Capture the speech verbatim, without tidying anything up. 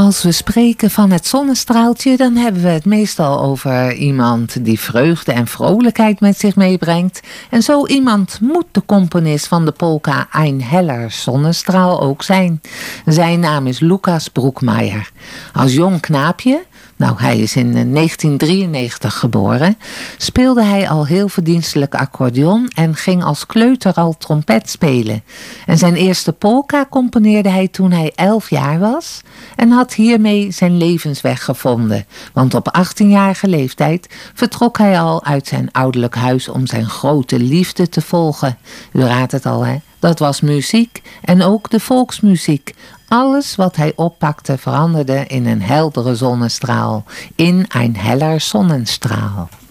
Als we spreken van het zonnestraaltje, dan hebben we het meestal over iemand die vreugde en vrolijkheid met zich meebrengt. En zo iemand moet de componist van de polka Ein heller Sonnenstrahl ook zijn. Zijn naam is Lukas Brookmeyer. Als jong knaapje, nou hij is in negentien drieënnegentig geboren, speelde hij al heel verdienstelijk accordeon en ging als kleuter al trompet spelen. En zijn eerste polka componeerde hij toen hij elf jaar was en had hiermee zijn levensweg gevonden. Want op achttienjarige leeftijd vertrok hij al uit zijn ouderlijk huis om zijn grote liefde te volgen. U raadt het al, hè? Dat was muziek en ook de volksmuziek. Alles wat hij oppakte veranderde in een heldere zonnestraal, in een heller Sonnenstrahl.